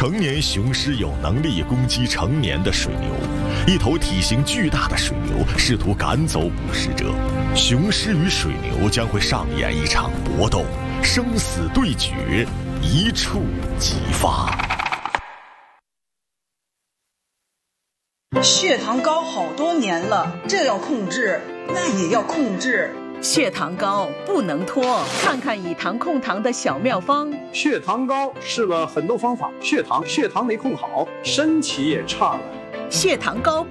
成年雄狮有能力攻击成年的水牛，一头体型巨大的水牛试图赶走捕食者，雄狮与水牛将会上演一场搏斗，生死对决一触即发。 血糖高好多年了，这要控制，那也要控制。 血糖高不能拖，看看以糖控糖的小妙方。 血糖高试了很多方法，血糖没控好，身体也差了。 血糖高